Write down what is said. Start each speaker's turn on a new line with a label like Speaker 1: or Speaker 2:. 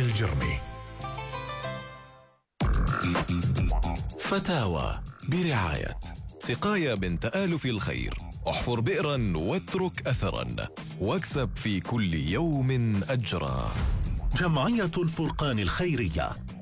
Speaker 1: الجرمي. فتاوى برعاية سقايا من تآلف الخير. احفر بئرا واترك أثرا واكسب في كل يوم أجرا.
Speaker 2: جمعية الفرقان الخيرية